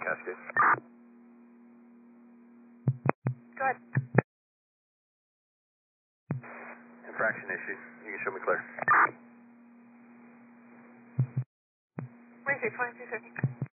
Cascade. Go ahead. Infraction issue. You can show me clear. Wait, 2250.